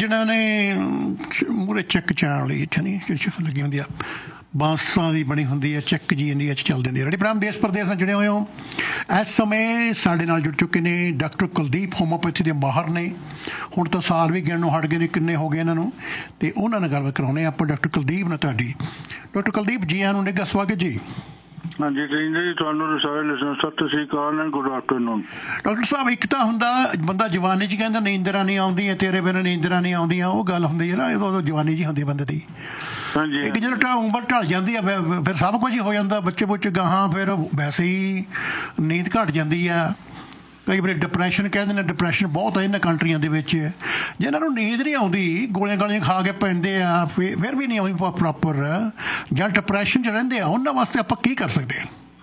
ਜਿਹਨਾਂ ਨੇ ਮੂਹਰੇ ਚੈੱਕ ਚਾਣ ਲਈ ਇੱਥੇ ਨਹੀਂ ਲੱਗੀ ਹੁੰਦੀ ਆ, ਬਾਂਸਾਂ ਦੀ ਬਣੀ ਹੁੰਦੀ ਹੈ ਚੈੱਕ ਜੀ ਇੰਡੀਆ 'ਚ ਚੱਲਦੀ ਹੁੰਦੀ ਹੈ। ਪ੍ਰੋਗਰਾਮ ਦੇਸ਼ ਪ੍ਰਦੇਸ਼ ਨਾਲ ਜੁੜੇ ਹੋਏ ਹੋ। ਇਸ ਸਮੇਂ ਸਾਡੇ ਨਾਲ ਜੁੜ ਚੁੱਕੇ ਨੇ ਡਾਕਟਰ ਕੁਲਦੀਪ, ਹੋਮੋਪੈਥੀ ਦੇ ਮਾਹਰ ਨੇ। ਹੁਣ ਤਾਂ ਸਾਲ ਵੀ ਗਿਣਨੋਂ ਹਟ ਗਏ ਨੇ ਕਿੰਨੇ ਹੋ ਗਏ ਇਹਨਾਂ ਨੂੰ, ਅਤੇ ਉਹਨਾਂ ਨਾਲ ਗੱਲਬਾਤ ਕਰਾਉਂਦੇ ਆਪਾਂ ਡਾਕਟਰ ਕੁਲਦੀਪ ਨਾਲ ਤੁਹਾਡੀ। ਡਾਕਟਰ ਕੁਲਦੀਪ ਜੀ ਆਇਆਂ ਨੂੰ ਨਿੱਘਾ ਸਵਾਗਤ ਜੀ। ਹਾਂਜੀ ਜੀ, ਤੁਹਾਨੂੰ ਸਾਰੇ ਲਿਸਨਰ ਸਤਿ ਸ਼੍ਰੀ ਅਕਾਲ ਐਂਡ ਗੁੱਡ ਆਫਟਰਨੂਨ। ਡਾਕਟਰ ਸਾਹਿਬ, ਇੱਕ ਤਾਂ ਹੁੰਦਾ ਬੰਦਾ ਜਵਾਨੀ 'ਚ ਕਹਿੰਦਾ ਨੀਂਦਰਾਂ ਨਹੀਂ ਆਉਂਦੀਆਂ, ਤੇਰੇ ਬਿਨਾਂ ਨੀਂਦਰਾਂ ਨਹੀਂ ਆਉਂਦੀਆਂ, ਉਹ ਗੱਲ ਹੁੰਦੀ ਹੈ ਨਾ, ਉਦੋਂ ਜਵਾਨੀ ਜੀ ਹੁੰਦੀ ਬੰਦੇ ਦੀ। ਇੱਕ ਜਦੋਂ ਉਮਰ ਢਲ ਜਾਂਦੀ ਆ ਫਿਰ ਸਭ ਕੁਝ ਹੀ ਹੋ ਜਾਂਦਾ, ਬੱਚੇ ਬੁੱਚੇ ਗਾਹਾਂ ਫਿਰ ਵੈਸੇ ਹੀ ਨੀਂਦ ਘੱਟ ਜਾਂਦੀ ਆ। ਕਈ ਵਾਰੀ ਡਿਪਰੈਸ਼ਨ ਕਹਿ ਦਿੰਦੇ, ਡਿਪਰੈਸ਼ਨ ਬਹੁਤ ਹੈ ਇਹਨਾਂ ਕੰਟਰੀਆਂ ਦੇ ਵਿੱਚ। ਜਿਹਨਾਂ ਨੂੰ ਨੀਂਦ ਨਹੀਂ ਆਉਂਦੀ, ਗੋਲੀਆਂ ਗਾਲੀਆਂ ਖਾ ਕੇ ਪੈਂਦੇ ਆ, ਫਿਰ ਵੀ ਨਹੀਂ ਆਉਂਦੀ ਪ੍ਰੋਪਰ, ਜਾਂ ਡਿਪਰੈਸ਼ਨ 'ਚ ਰਹਿੰਦੇ ਆ, ਉਹਨਾਂ ਵਾਸਤੇ ਆਪਾਂ ਕੀ ਕਰ ਸਕਦੇ ਹਾਂ?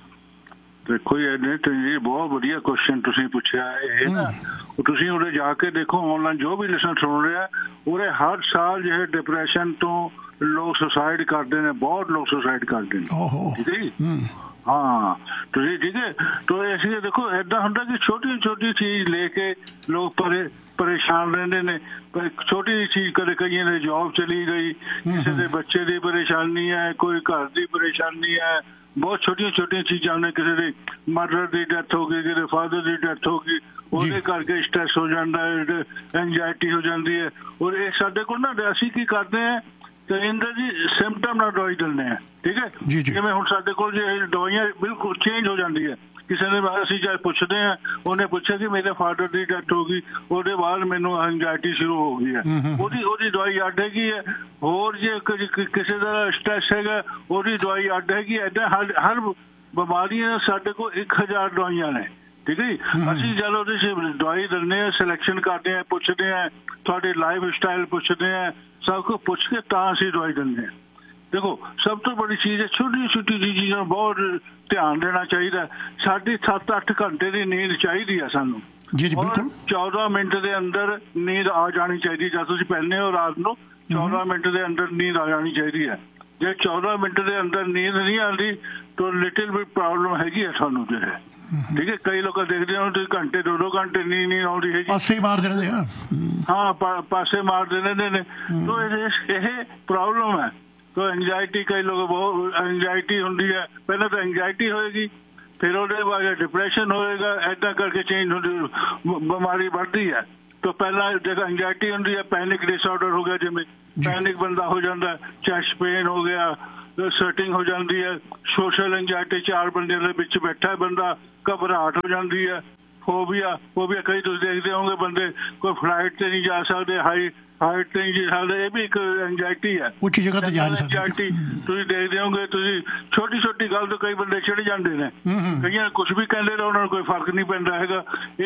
ਦੇਖੋ ਜੀ, ਬਹੁਤ ਵਧੀਆ ਕੁਐਸਚਨ ਤੁਸੀਂ ਪੁੱਛਿਆ। ਇਹ ਨਾ ਤੁਸੀਂ ਉਰੇ ਜਾ ਕੇ ਦੇਖੋ, ਆਨਲਾਈਨ ਜੋ ਵੀ ਲਿਸਨ ਸੁਣ ਰਿਹਾ, ਉਰੇ ਹਰ ਸਾਲ ਜਿਹੜੇ ਡਿਪਰੈਸ਼ਨ ਤੋਂ ਲੋਕ ਸੁਸਾਇਡ ਕਰਦੇ ਨੇ, ਬਹੁਤ ਲੋਕ ਸੁਸਾਇਡ ਕਰਦੇ ਨੇ। ਠੀਕ ਹੈ ਜੀ, ਹਾਂ ਤੁਸੀਂ ਠੀਕ ਹੈ। ਤੋ ਅਸੀਂ ਦੇਖੋ ਏਦਾਂ ਹੁੰਦਾ ਕਿ ਛੋਟੀ ਛੋਟੀ ਚੀਜ਼ ਲੈ ਕੇ ਲੋਕ ਪਰੇਸ਼ਾਨ ਰਹਿੰਦੇ ਨੇ। ਛੋਟੀ ਜਿਹੀ ਚੀਜ਼ ਕਦੇ ਕਈਆਂ ਦੀ ਜੌਬ ਚਲੀ ਗਈ, ਕਿਸੇ ਦੇ ਬੱਚੇ ਦੀ ਪਰੇਸ਼ਾਨੀ ਹੈ, ਕੋਈ ਘਰ ਦੀ ਪਰੇਸ਼ਾਨੀ ਹੈ, ਬਹੁਤ ਛੋਟੀਆਂ ਛੋਟੀਆਂ ਚੀਜ਼ਾਂ ਨੇ। ਕਿਸੇ ਦੀ ਮਦਰ ਦੀ ਡੈਥ ਹੋ ਗਈ, ਕਿਸੇ ਫਾਦਰ ਦੀ ਡੈਥ ਹੋ ਗਈ, ਉਹਦੇ ਕਰਕੇ ਸਟ੍ਰੈਸ ਹੋ ਜਾਂਦਾ ਹੈ, ਐਂਜ਼ਾਇਟੀ ਹੋ ਜਾਂਦੀ ਹੈ। ਔਰ ਇਹ ਸਾਡੇ ਕੋਲ ਨਾ ਅਸੀਂ ਕੀ ਕਰਦੇ ਹਾਂ, ਤੇ ਇੰਦਰ ਜੀ ਸਿੰਪਟਮ ਨਾਲ ਦਵਾਈ ਦਿੰਦੇ ਆ। ਠੀਕ ਹੈ, ਜਿਵੇਂ ਹੁਣ ਸਾਡੇ ਕੋਲ ਜੇ ਦਵਾਈਆਂ ਬਿਲਕੁਲ ਚੇਂਜ ਹੋ ਜਾਂਦੀ ਹੈ। ਕਿਸੇ ਨੇ ਅਸੀਂ ਜਦ ਪੁੱਛਦੇ ਹਾਂ, ਉਹਨੇ ਪੁੱਛਿਆ ਕਿ ਮੇਰੇ ਫਾਦਰ ਦੀ ਡੈਥ ਹੋ ਗਈ, ਉਹਦੇ ਬਾਅਦ ਮੈਨੂੰ ਐਂਜ਼ਾਇਟੀ ਸ਼ੁਰੂ ਹੋ ਗਈ ਹੈ, ਉਹਦੀ ਦਵਾਈ ਅੱਡ ਹੈਗੀ ਹੈ। ਹੋਰ ਜੇ ਕਿਸੇ ਦਾ ਸਟ੍ਰੈਸ ਹੈਗਾ, ਉਹਦੀ ਦਵਾਈ ਅੱਡ ਹੈਗੀ। ਏਦਾਂ ਹਰ ਬਿਮਾਰੀਆਂ ਸਾਡੇ ਕੋਲ 1000 ਦਵਾਈਆਂ ਨੇ। ਠੀਕ ਹੈ ਜੀ, ਅਸੀਂ ਜਦ ਉਹਦੇ 'ਚ ਦਵਾਈ ਦਿੰਦੇ ਹਾਂ, ਸਿਲੈਕਸ਼ਨ ਕਰਦੇ ਹਾਂ, ਪੁੱਛਦੇ ਹਾਂ, ਤੁਹਾਡੇ ਲਾਈਫ ਸਟਾਈਲ ਪੁੱਛਦੇ ਹਾਂ, ਸਭ ਕੁਝ ਪੁੱਛ ਕੇ ਤਾਂ ਅਸੀਂ ਦਵਾਈ ਦਿੰਦੇ ਹਾਂ। ਦੇਖੋ ਸਭ ਤੋਂ ਬੜੀ ਚੀਜ਼ ਹੈ, ਛੋਟੀ ਛੋਟੀ ਚੀਜ਼ਾਂ ਬਹੁਤ ਧਿਆਨ ਦੇਣਾ ਚਾਹੀਦਾ। ਸਾਡੀ 7-8 ਘੰਟੇ ਦੀ ਨੀਂਦ ਚਾਹੀਦੀ ਹੈ ਸਾਨੂੰ, ਔਰ 14 ਮਿੰਟ ਦੇ ਅੰਦਰ ਨੀਂਦ ਆ ਜਾਣੀ ਚਾਹੀਦੀ। ਜਦ ਤੁਸੀਂ ਪੈਂਦੇ ਹੋ ਰਾਤ ਨੂੰ, 14 ਮਿੰਟ ਦੇ ਅੰਦਰ ਨੀਂਦ ਆ ਜਾਣੀ ਚਾਹੀਦੀ ਹੈ। ਜੇ 14 ਮਿੰਟ ਦੇ ਅੰਦਰ ਨੀਂਦ ਨਹੀਂ ਆਉਂਦੀ ਤਾਂ ਲਿਟਲ ਬਿਟ ਪ੍ਰੋਬਲਮ ਹੈਗੀ ਹੈ ਤੁਹਾਨੂੰ ਜਿਹੜੇ। ਠੀਕ ਹੈ, ਕਈ ਲੋਕ ਦੇਖਦੇ ਹੋ ਤੁਸੀਂ ਘੰਟੇ 2-2 ਘੰਟੇ ਨੀਂਦ ਨਹੀਂ ਆਉਂਦੀ ਹੈਗੀ, ਪਾਸੇ ਮਾਰਦੇ ਰਹਿੰਦੇ ਆ। ਹਾਂ, ਪਾਸੇ ਮਾਰਦੇ ਰਹਿੰਦੇ ਨੇ। ਤੋ ਇਹ ਪ੍ਰੋਬਲਮ ਹੈ। ਤੋ ਐਂਜ਼ਾਇਟੀ, ਕਈ ਲੋਕ ਬਹੁਤ ਐਂਜ਼ਾਇਟੀ ਹੁੰਦੀ ਹੈ। ਪਹਿਲਾਂ ਤਾਂ ਐਂਜ਼ਾਇਟੀ ਹੋਏਗੀ, ਫਿਰ ਉਹਦੇ ਬਾਅਦ ਡਿਪਰੈਸ਼ਨ ਹੋਏਗਾ, ਏਦਾਂ ਕਰਕੇ ਚੇਂਜ ਹੁੰਦੀ, ਬਿਮਾਰੀ ਵੱਧਦੀ ਹੈ। ਤਾਂ ਪਹਿਲਾਂ ਜਦੋਂ ਐਂਜ਼ਾਇਟੀ ਹੁੰਦੀ ਹੈ, ਪੈਨਿਕ ਡਿਸਆਰਡਰ ਹੋ ਗਿਆ, ਜਿਵੇਂ ਪੈਨਿਕ ਬੰਦਾ ਹੋ ਜਾਂਦਾ, ਚੈਸਟ ਪੇਨ ਹੋ ਗਿਆ, ਸਵੈਟਿੰਗ ਹੋ ਜਾਂਦੀ ਹੈ। ਸੋਸ਼ਲ ਐਂਜ਼ਾਇਟੀ, 4 ਬੰਦਿਆਂ ਦੇ ਵਿੱਚ ਬੈਠਾ ਬੰਦਾ, ਘਬਰਾਹਟ ਹੋ ਜਾਂਦੀ ਹੈ। ਫੋਬੀਆ ਕਈ ਤੁਸੀਂ ਦੇਖਦੇ ਹੋਗੇ, ਬੰਦੇ ਕੋਈ ਫਲਾਈਟ ਤੇ ਨਹੀਂ ਜਾ ਸਕਦੇ, ਹਾਈਟ ਤੇ ਨਹੀਂ ਜਾ ਸਕਦੇ, ਇਹ ਵੀ ਇੱਕ ਐਂਜ਼ਾਇਟੀ ਹੈ, ਉੱਚੀ ਜਗ੍ਹਾ ਤੇ ਜਾ ਨਹੀਂ ਸਕਦੇ। ਤੁਸੀਂ ਦੇਖਦੇ ਹੋਗੇ, ਤੁਸੀਂ ਛੋਟੀ ਛੋਟੀ ਗੱਲ ਤੋਂ ਕਈ ਬੰਦੇ ਚਿੜ ਜਾਂਦੇ ਨੇ, ਕਈਆਂ ਕੁਝ ਵੀ ਕਹਿੰਦੇ ਨੇ, ਉਹਨਾਂ ਨੂੰ ਕੋਈ ਫਰਕ ਨਹੀਂ ਪੈਂਦਾ ਹੈਗਾ।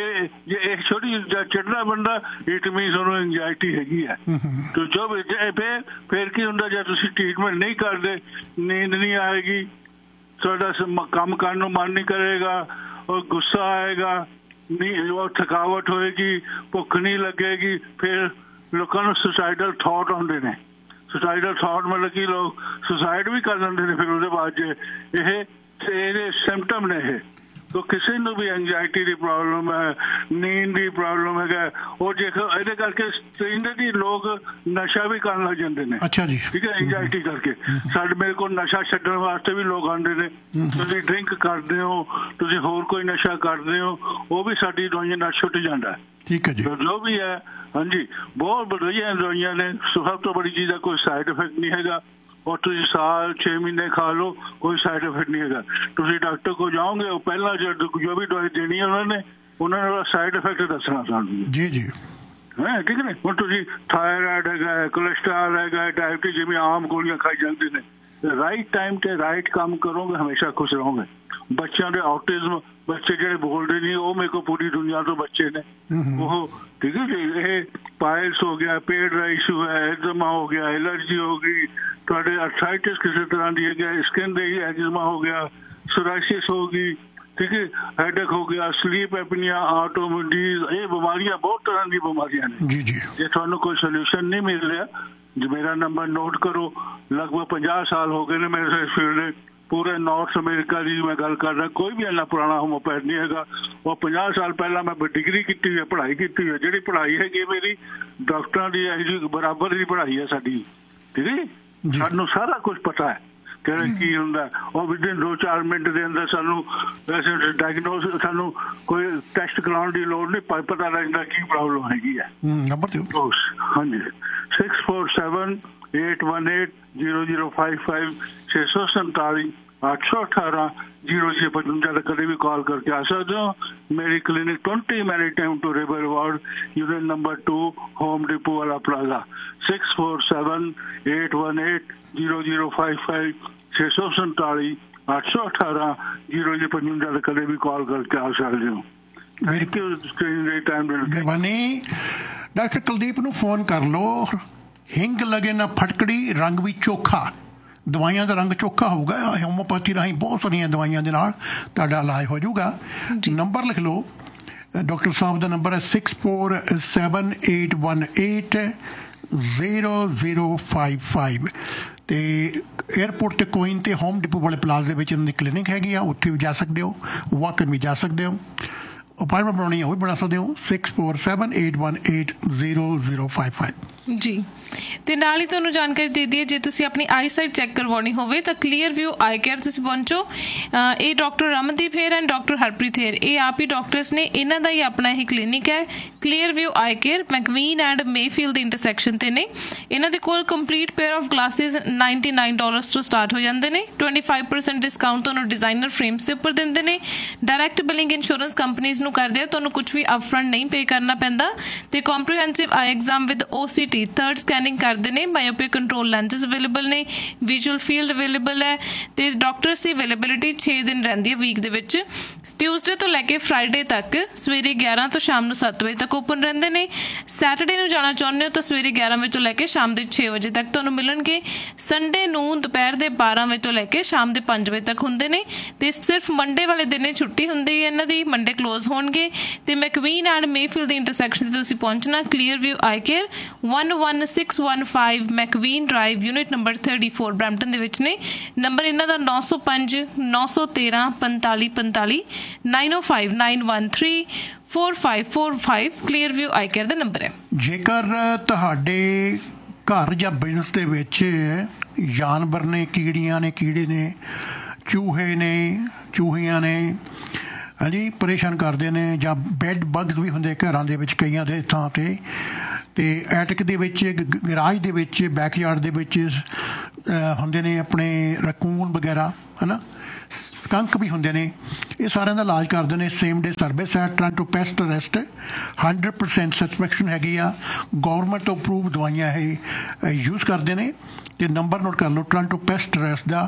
ਇਹ ਛੋਟੀ ਚਿੜਨਾ ਬੰਦਾ, ਇਟ ਮੀਨਸ ਉਹਨੂੰ ਐਂਜ਼ਾਇਟੀ ਹੈਗੀ ਹੈ। ਤੇ ਜੋ ਫਿਰ ਕੀ ਹੁੰਦਾ, ਜੇ ਤੁਸੀਂ ਟ੍ਰੀਟਮੈਂਟ ਨਹੀਂ ਕਰਦੇ, ਨੀਂਦ ਨਹੀਂ ਆਏਗੀ, ਤੁਹਾਡਾ ਕੰਮ ਕਰਨ ਨੂੰ ਮਨ ਨਹੀਂ ਕਰੇਗਾ, ਔਰ ਗੁੱਸਾ ਆਏਗਾ, ਉਹ ਥਕਾਵਟ ਹੋਏਗੀ, ਭੁੱਖ ਨਹੀਂ ਲੱਗੇਗੀ। ਫਿਰ ਲੋਕਾਂ ਨੂੰ ਸੁਸਾਈਡਲ ਥਾਟ ਆਉਂਦੇ ਨੇ। ਸੁਸਾਈਡਲ ਥਾਟ ਮਤਲਬ ਕਿ ਲੋਕ ਸੁਸਾਈਡ ਵੀ ਕਰ ਲੈਂਦੇ ਨੇ। ਫਿਰ ਉਹਦੇ ਬਾਅਦ ਜੇ ਇਹਦੇ ਸਿੰਪਟਮ ਨੇ ਇਹ। ਤੋ ਕਿਸੇ ਨੂੰ ਵੀ ਐਂਜ਼ਾਇਟੀ ਦੀ ਪ੍ਰੋਬਲਮ ਹੈ, ਨੀਂਦ ਦੀ ਪ੍ਰੋਬਲਮ ਹੈਗਾ, ਉਹ ਦੇਖੋ ਇਹਦੇ ਕਰਕੇ ਇਹਨਾਂ ਦੀ ਲੋਕ ਨਸ਼ਾ ਵੀ ਕਰਨ ਲੱਗ ਜਾਂਦੇ ਨੇ। ਅੱਛਾ ਜੀ, ਠੀਕ ਹੈ, ਐਂਜ਼ਾਇਟੀ ਕਰਕੇ। ਸਾਡੇ ਮੇਰੇ ਕੋਲ ਨਸ਼ਾ ਛੱਡਣ ਵਾਸਤੇ ਵੀ ਲੋਕ ਆਉਂਦੇ ਨੇ। ਤੁਸੀਂ ਡਰਿੰਕ ਕਰਦੇ ਹੋ, ਤੁਸੀਂ ਹੋਰ ਕੋਈ ਨਸ਼ਾ ਕਰਦੇ ਹੋ, ਉਹ ਵੀ ਸਾਡੀ ਦਵਾਈਆਂ ਨਾਲ ਛੁੱਟ ਜਾਂਦਾ। ਠੀਕ ਹੈ ਜੀ, ਜੋ ਵੀ ਹੈ। ਹਾਂਜੀ, ਬਹੁਤ ਵਧੀਆ ਦਵਾਈਆਂ ਨੇ। ਸਭ ਤੋਂ ਬੜੀ ਚੀਜ਼ ਹੈ, ਕੋਈ ਸਾਈਡ ਇਫੈਕਟ ਨਹੀਂ ਹੈਗਾ। ਔਰ ਤੁਸੀਂ ਸਾਲ 6 ਮਹੀਨੇ ਖਾ ਲਓ, ਕੋਈ ਸਾਈਡ ਇਫੈਕਟ ਨਹੀਂ ਹੈਗਾ। ਤੁਸੀਂ ਡਾਕਟਰ ਕੋਲ ਜਾਓਗੇ, ਉਹ ਪਹਿਲਾਂ ਜੋ ਵੀ ਦਵਾਈ ਦੇਣੀ ਹੈ ਉਹਨਾਂ ਨੇ ਸਾਈਡ ਇਫੈਕਟ ਦੱਸਣਾ ਤੁਹਾਨੂੰ। ਜੀ ਜੀ, ਹੈ ਠੀਕ ਨੇ। ਹੁਣ ਤੁਸੀਂ ਥਾਇਰਾਇਡ ਹੈਗਾ, ਕੋਲੈਸਟਰੋਲ ਹੈਗਾ, ਡਾਇਬਟੀਜ਼, ਜਿਵੇਂ ਆਮ ਗੋਲੀਆਂ ਖਾਈ ਜਾਂਦੇ ਨੇ। ਰਾਈਟ ਟਾਈਮ ਤੇ ਰਾਈਟ ਕੰਮ ਕਰੋਗੇ, ਹਮੇਸ਼ਾ ਖੁਸ਼ ਰਹੋਗੇ। ਬੱਚਿਆਂ ਦੇ ਆਟਿਜ਼ਮ, ਬੱਚੇ ਜਿਹੜੇ ਬੋਲਦੇ ਨਹੀਂ, ਉਹ ਮੇਰੇ ਕੋਲ ਪੂਰੀ ਦੁਨੀਆ ਤੋਂ ਬੱਚੇ ਨੇ ਉਹ। ਠੀਕ ਹੈ ਜੀ, ਇਹ ਪਾਇਲਸ ਹੋ ਗਿਆ, ਪੇਟ ਦਾ ਇਸ਼ੂ ਹੈ, ਐਗਜ਼ਮਾ ਹੋ ਗਿਆ, ਐਲਰਜੀ ਹੋ ਗਈ, ਤੁਹਾਡੇ ਅਰਥਰਾਈਟਿਸ ਕਿਸੇ ਤਰ੍ਹਾਂ ਦੀ ਹੈਗੀ, ਸਕਿਨ ਦੇ ਐਗਜ਼ਮਾ ਹੋ ਗਿਆ, ਸੋਰਾਇਸਿਸ ਹੋ ਗਈ, ਠੀਕ ਹੈ, ਹੈਡੇਕ ਹੋ ਗਿਆ, ਸਲੀਪ ਐਪਨੀਆ, ਆਟੋਮੋਡੀਜ਼, ਇਹ ਬਿਮਾਰੀਆਂ ਬਹੁਤ ਤਰ੍ਹਾਂ ਦੀ ਬਿਮਾਰੀਆਂ ਨੇ। ਜੀ ਜੀ, ਜੇ ਤੁਹਾਨੂੰ ਕੋਈ ਸੋਲਿਊਸ਼ਨ ਨਹੀਂ ਮਿਲ ਰਿਹਾ, ਮੇਰਾ ਨੰਬਰ ਨੋਟ ਕਰੋ। ਲਗਭਗ 50 ਸਾਲ ਹੋ ਗਏ ਨੇ ਮੇਰੇ ਇਸ ਫੀਲਡ ਦੇ। ਪੂਰੇ ਨਾਰਥ ਅਮਰੀਕਾ ਦੀ ਮੈਂ ਗੱਲ ਕਰ ਰਿਹਾ, ਕੋਈ ਵੀ ਇੰਨਾ ਪੁਰਾਣਾ ਹੋਮੋਪੈਥ ਨਹੀਂ ਹੈਗਾ। ਉਹ 50 ਸਾਲ ਪਹਿਲਾਂ ਮੈਂ ਡਿਗਰੀ ਕੀਤੀ ਹੋਈ ਹੈ, ਪੜ੍ਹਾਈ ਕੀਤੀ ਹੋਈ ਹੈ। ਜਿਹੜੀ ਪੜ੍ਹਾਈ ਹੈਗੀ ਮੇਰੀ ਡਾਕਟਰਾਂ ਦੀ ਇਹੀ ਬਰਾਬਰ ਦੀ ਪੜ੍ਹਾਈ ਹੈ ਸਾਡੀ, ਠੀਕ ਹੈ ਜੀ। ਸਾਨੂੰ ਸਾਰਾ ਕੁਝ ਪਤਾ ਹੈ ਕਿਹੜਾ ਕੀ ਹੁੰਦਾ। ਉਹ ਵਿਦਿਨ 2-4 ਮਿੰਟ ਦੇ ਅੰਦਰ ਸਾਨੂੰ ਵੈਸੇ ਡਾਇਗਨੋਸ, ਸਾਨੂੰ ਕੋਈ ਟੈਸਟ ਕਰਾਉਣ ਦੀ ਲੋੜ ਨਹੀਂ, ਪਤਾ ਲੱਗਦਾ ਕੀ ਪ੍ਰੋਬਲਮ ਹੈਗੀ ਹੈ। ਹਾਂਜੀ 647-818-0055 647-818-0055 ਦਾ ਕਦੇ ਵੀ ਕਾਲ ਕਰਕੇ ਆ ਸਕਦੇ ਹੋ। ਮੇਰੀ clinic 20 maritime to river ward, unit number 2, home depot ਵਾਲਾ ਪਲਾਜ਼ਾ। 647-818-0055 647-818-0055 ਦਾ ਕਦੇ ਵੀ ਕਾਲ ਕਰਕੇ ਆ ਸਕਦੇ ਹੋ। ਮਿਹਰਬਾਨੀ। ਡਾਕਟਰ ਕੁਲਦੀਪ ਨੂੰ ਫੋਨ ਕਰ ਲਓ। ਹਿੰਗ ਲਗੇ ਨਾ ਫਟਕੜੀ, ਰੰਗ ਵੀ ਚੋਖਾ। ਦਵਾਈਆਂ ਦਾ ਰੰਗ ਚੋਖਾ ਹੋਊਗਾ। ਹੋਮੋਪੈਥੀ ਰਾਹੀਂ ਬਹੁਤ ਸਾਰੀਆਂ ਦਵਾਈਆਂ ਦੇ ਨਾਲ ਤੁਹਾਡਾ ਇਲਾਜ ਹੋ ਜਾਊਗਾ। ਨੰਬਰ ਲਿਖ ਲਓ। ਡਾਕਟਰ ਸਾਹਿਬ ਦਾ ਨੰਬਰ ਹੈ 647-818-0055 ਤੇ ਏਅਰਪੋਰਟ ਤੇ ਕੋਇਨ ਤੇ ਹੋਮ ਡਿਪੋ ਵਾਲੇ ਪਲਾਜ਼ੇ ਦੇ ਵਿੱਚ ਇਹਨਾਂ ਦੀ ਕਲੀਨਿਕ ਹੈਗੀ ਆ, ਉੱਥੇ ਵੀ ਜਾ ਸਕਦੇ ਹੋ, ਵਾਕ-ਇਨ ਵੀ ਜਾ ਸਕਦੇ ਹੋ। ਅਪਾਇੰਟਮੈਂਟ ਬਣਾਉਣੀ ਹੈ ਉਹ ਵੀ ਬਣਾ ਸਕਦੇ ਹੋ। 647-818-0055 ਜੀ। ਤੇ ਨਾਲ ਹੀ ਤੁਹਾਨੂੰ ਜਾਣਕਾਰੀ ਦੇ ਦਈਏ, ਜੇ ਤੁਸੀਂ ਆਪਣੀ ਆਈ ਸਾਈਟ ਚੈੱਕ ਕਰਵਾਉਣੀ ਹੋਵੇ ਤਾਂ ਕਲੀਅਰ ਵਿਊ ਆਈ ਕੇਅਰ ਤੁਸੀਂ ਪਹੁੰਚੋ। ਇਹ doctor Ramandeep hair and doctor Harpreet hair, ਇਹ ਆਪ ਹੀ ਡਾਕਟਰਸ ਨੇ। ਇਹਨਾਂ ਦਾ ਹੀ ਆਪਣਾ ਇਹ ਕਲੀਨਿਕ ਹੈ, clear view I care, ਮੈਕਵੀਨ and Mayfield the intersection ਤੇ ਨੇ। ਇਹਨਾਂ ਦੇ ਕੋਲ ਕੰਪਲੀਟ ਪੇਅਰ ਆਫ ਗਲਾਸਿਸ $99 ਤੋਂ ਸਟਾਰਟ ਹੋ ਜਾਂਦੇ ਨੇ। 25% ਡਿਸਕਾਊਂਟ ਤੁਹਾਨੂੰ ਡਿਜ਼ਾਈਨਰ ਫਰੇਮਸ ਦੇ ਉੱਪਰ ਦਿੰਦੇ ਨੇ। ਡਾਇਰੈਕਟ ਬਿਲਿੰਗ ਇੰਸ਼ੋਰੈਂਸ ਕੰਪਨੀਜ਼ ਨੂੰ ਕਰਦੇ ਆ, ਤੁਹਾਨੂੰ ਕੁਝ ਵੀ ਅਪਫਰੰਟ ਨਹੀਂ ਪੇ ਕਰਨਾ ਪੈਂਦਾ। ਤੇ comprehensive I exam with OCT, third scanning ਕਰਦੇ ਨੇ। ਮਾਇਓਪਿਕ ਕੰਟਰੋਲ ਲੈਂਸਸ ਅਵੇਲੇਬਲ ਨੇ, ਵਿਜ਼ੂਅਲ ਫੀਲਡ ਅਵੇਲੇਬਲ ਹੈ। ਤੇ ਡਾਕਟਰਸ ਦੀ ਅਵੇਲੇਬਿਲਿਟੀ 6 ਦਿਨ ਰਹਿੰਦੀ ਹੈ ਵੀਕ ਦੇ ਵਿੱਚ। ਟਿਊਜ਼ਡੇ ਤੋਂ ਲੈ ਕੇ ਫਰਾਈਡੇ ਤੱਕ ਸਵੇਰੇ 11 ਤੋਂ ਸ਼ਾਮ ਨੂੰ 7 ਵਜੇ ਤੱਕ ਓਪਨ ਰਹਿੰਦੇ ਨੇ। ਸੈਟਰਡੇ ਨੂੰ ਜਾਣਾ ਚਾਹੁੰਦੇ ਹੋ ਤਾਂ ਸਵੇਰੇ 11 ਵਜੇ ਤੋਂ ਲੈ ਕੇ ਸ਼ਾਮ ਦੇ 6 ਵਜੇ ਤੱਕ ਤੁਹਾਨੂੰ ਮਿਲਣਗੇ। ਸੰਡੇ ਨੂੰ ਦੁਪਹਿਰ ਦੇ 12 ਵਜੇ ਤੋਂ ਲੈ ਕੇ ਸ਼ਾਮ ਦੇ 5 ਵਜੇ ਤੱਕ ਹੁੰਦੇ ਨੇ। ਤੇ ਸਿਰਫ ਮੰਡੇ ਵਾਲੇ ਦਿਨ ਛੁੱਟੀ ਹੁੰਦੀ ਹੈ ਇਹਨਾਂ ਦੀ, ਮੰਡੇ ਕਲੋਜ਼ ਹੋਣਗੇ। ਤੇ ਮੈਕਵੀਨ ਐਂਡ ਮੇਫੀਲਡ ਦੀ ਇੰਟਰਸੈਕਸ਼ਨ ਤੇ ਤੁਸੀਂ ਪਹੁੰਚਣਾ। ਕਲੀਅਰ ਵਿਊ ਆਈ care 11615 ਮੈਕਵੀਨ drive, unit number 34 Brampton ਦੇ ਵਿੱਚ ਨੇ। ਨੰਬਰ ਇਹਨਾਂ ਦਾ 905-913-4545 9059134545 ਕਲੀਅਰ ਵਿਊ ਆਈ ਕੇਅਰ ਦਾ ਨੰਬਰ ਹੈ। ਜੇਕਰ ਤੁਹਾਡੇ ਘਰ ਜਾਂ ਬਿਜ਼ਨਸ ਦੇ ਵਿੱਚ ਜਾਨਵਰ ਨੇ, ਕੀੜੀਆਂ ਨੇ, ਕੀੜੇ ਨੇ, ਚੂਹੇ ਨੇ, ਚੂਹੀਆਂ ਨੇ, ਹਾਂਜੀ, ਪਰੇਸ਼ਾਨ ਕਰਦੇ ਨੇ, ਜਾਂ ਬੈੱਡ ਬਗਸ ਵੀ ਹੁੰਦੇ ਘਰਾਂ ਦੇ ਵਿੱਚ ਕਈਆਂ ਦੇ ਥਾਂ ਤੇ ਐਟਿਕ ਦੇ ਵਿੱਚ, ਗਰਾਜ ਦੇ ਵਿੱਚ, ਬੈਕਯਾਰਡ ਦੇ ਵਿੱਚ ਹੁੰਦੇ ਨੇ ਆਪਣੇ ਰਕੂਨ ਵਗੈਰਾ, ਹੈ ਨਾ, ਸਕੰਕ ਵੀ ਹੁੰਦੇ ਨੇ। ਇਹ ਸਾਰਿਆਂ ਦਾ ਇਲਾਜ ਕਰਦੇ ਨੇ। ਸੇਮ ਡੇ ਸਰਵਿਸ ਹੈ। ਟੋਰਾਂਟੋ ਪੈਸਟ ਅਰੈਸਟ 100% ਸੈਟਿਸਫੈਕਸ਼ਨ ਹੈਗੀ ਆ। ਗੌਰਮੈਂਟ ਤੋਂ ਅਪਰੂਵ ਦਵਾਈਆਂ ਇਹ ਯੂਜ਼ ਕਰਦੇ ਨੇ। ਤੇ ਨੰਬਰ ਨੋਟ ਕਰ ਲਓ ਟੋਰਾਂਟੋ ਪੈਸਟ ਅਰੈਸਟ ਦਾ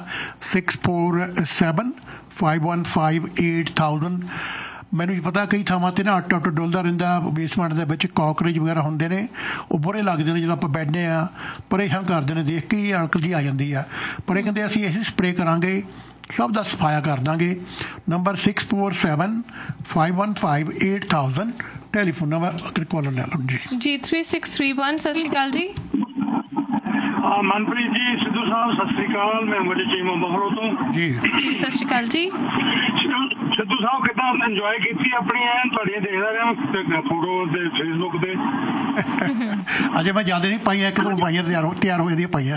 647-515-8000। ਮੈਨੂੰ ਵੀ ਪਤਾ ਕਈ ਥਾਵਾਂ 'ਤੇ ਨਾ ਆਟਾ ਡੁੱਲਦਾ ਰਹਿੰਦਾ ਬੇਸਮੈਂਟ ਦੇ ਵਿੱਚ, ਕਾਕਰੇਜ ਵਗੈਰਾ ਹੁੰਦੇ ਨੇ, ਉਹ ਬੁਰੇ ਲੱਗਦੇ ਨੇ ਜਦੋਂ ਆਪਾਂ ਬੈਠਦੇ ਹਾਂ, ਪਰੇਸ਼ਾਨ ਕਰਦੇ ਨੇ ਦੇਖ ਕੇ ਹੀ, ਅਣਕਲ ਜੀ ਆ ਜਾਂਦੀ ਆ। ਪਰ ਇਹ ਕਹਿੰਦੇ ਅਸੀਂ ਇਹੀ ਸਪਰੇਅ ਕਰਾਂਗੇ, ਸਭ ਦਾ ਸਫਾਇਆ ਕਰ ਦਾਂਗੇ। Number 647-515-8000 telephone number. ਅਗਰ ਕਾਲਰ ਲੈ ਲਓ ਜੀ 3631। ਸਤਿ ਸ਼੍ਰੀ ਅਕਾਲ ਜੀ। ਮਨਪ੍ਰੀਤ ਜੀ, ਸਿੱਧੂ ਸਾਹਿਬ ਸਤਿ ਸ਼੍ਰੀ ਅਕਾਲ। ਮੈਂ ਵੱਡੀ ਟੀਮ ਬਫਲੋ ਤੋਂ ਜੀ। ਸਤਿ ਸ਼੍ਰੀ ਅਕਾਲ ਜੀ। ਸਿੱਧੂ ਸਾਹਿਬ ਕਿੱਦਾਂ ਇੰਜੋਏ ਕੀਤੀ ਆਪਣੀ? ਐਨ ਤੁਹਾਡੀਆਂ ਦੇਖਦਾ ਰਿਹਾ ਫੋਟੋ ਤੇ ਫੇਸਬੁੱਕ ਤੇ। ਅਜੇ ਮੈਂ ਜ਼ਿਆਦਾ ਨਹੀਂ ਪਾਈਆਂ, ਇੱਕ ਦੋ ਪਾਈਆਂ ਤਿਆਰ ਹੋਏ ਦੀਆਂ ਪਾਈਆਂ।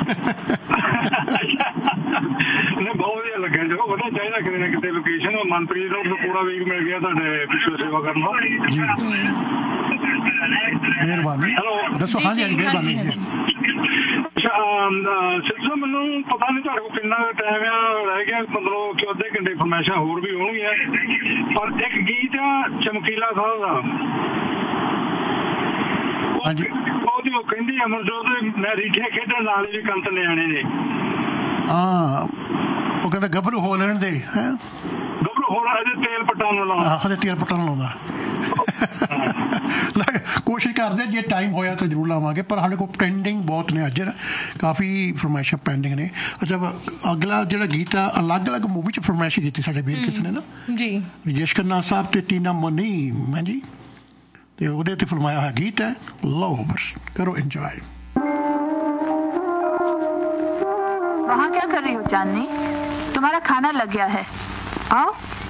ਨਹੀਂ, ਬਹੁਤ ਵਧੀਆ ਲੱਗਿਆ। ਚਲੋ ਵਧੀਆ ਚਾਹੀਦਾ ਕਿਤੇ ਨਾ ਕਿਤੇ ਲੋਕੇਸ਼ਨ। ਮਨਪ੍ਰੀਤ ਨੂੰ ਪੂਰਾ ਵੀਕ ਮਿਲ ਗਿਆ ਤੁਹਾਡੇ ਪਿੱਛੇ ਸੇਵਾ ਕਰਨ ਦਾ। ਮਿਹਰਬਾਨੀ। ਦੱਸੋ। ਹਾਂਜੀ ਹਾਂਜੀ, ਮਿਹਰਬਾਨੀ ਜੀ। ਸਿੱਧੂ, ਮੈਨੂੰ ਪਤਾ ਨਹੀਂ ਤੁਹਾਡੇ ਕੋਲ ਕਿੰਨਾ ਟਾਈਮ ਆ ਰਹਿ ਗਿਆ, ਮਤਲਬ ਕਿ ਅੱਧੇ ਘੰਟੇ ਫਰਮੈਸ਼ਾਂ ਹੋਰ ਵੀ ਹੋਣਗੀਆਂ, ਪਰ ਇੱਕ ਗੀਤ ਆ ਚਮਕੀਲਾ ਸਾਹਿਬ ਦਾ, ਉਹਦੀ ਉਹ ਕਹਿੰਦੀ ਅਮਰਜੋਤ ਮੈਂ ਰੀਠੇ ਖੇਡਣ ਨਾਲ ਵੀ ਕੰਤ ਨਿਆਣੇ ਨੇ। ਹਾਂ, ਉਹ ਕਹਿੰਦਾ ਗੱਭਰੂ ਹੋ ਲੈਣ ਦੇ, ਹੈ ਗੱਭਰੂ ਹੋ ਲੈਣ ਦੇ, ਤੇਲ ਪੱਟਾਂ ਨੂੰ ਲਾਉਂਦਾ। ਹਾਂ, ਤੇਲ ਪੱਟਾਂ ਨੂੰ ਲਾਉਂਦਾ। ਕੋਸ਼ਿਸ਼ ਕਰਦੇ ਜੇ ਟਾਈਮ ਹੋਇਆ ਤਾਂ ਜ਼ਰੂਰ ਲਾਵਾਂਗੇ, ਪਰ ਸਾਡੇ ਕੋਲ ਪੈਂਡਿੰਗ ਬਹੁਤ ਨੇ, ਅੱਜ ਕਾਫੀ ਫਰਮਾਇਸ਼ਾਂ ਪੈਂਡਿੰਗ ਨੇ। ਅੱਛਾ, ਅਗਲਾ ਜਿਹੜਾ ਗੀਤ ਆ ਅਲੱਗ-ਅਲੱਗ ਮੂਵੀ 'ਚ ਫਰਮਾਇਸ਼ ਕੀਤੀ ਸਾਡੇ ਵੀਰ ਕਿਸੇ ਨੇ ਨਾ ਜੀ, ਰਜੇਸ਼ ਖੰਨਾ ਸਾਹਿਬ ਤੇ ਟੀਨਾ ਮਨੀ, ਹਾਂਜੀ, ਤੇ ਉਹਦੇ ਤੇ ਫਰਮਾਇਆ ਹੋਇਆ ਗੀਤ ਹੈ। ਲਓ ਬਸ ਕਰੋ ਇੰਜੋਏ। वहाँ क्या कर रही हो चांदनी? तुम्हारा खाना लग गया है, आओ।